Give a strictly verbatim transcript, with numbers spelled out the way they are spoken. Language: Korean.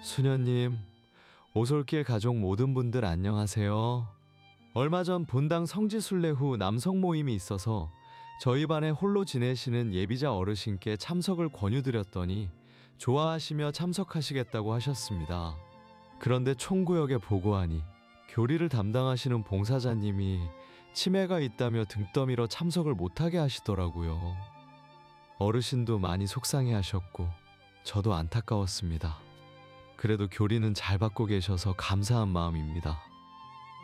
수녀님, 오솔길 가족 모든 분들 안녕하세요. 얼마 전 본당 성지순례 후 남성 모임이 있어서 저희 반에 홀로 지내시는 예비자 어르신께 참석을 권유드렸더니 좋아하시며 참석하시겠다고 하셨습니다. 그런데 총구역에 보고하니 교리를 담당하시는 봉사자님이 치매가 있다며 등 떠밀어 참석을 못하게 하시더라고요. 어르신도 많이 속상해 하셨고 저도 안타까웠습니다. 그래도 교리는 잘 받고 계셔서 감사한 마음입니다.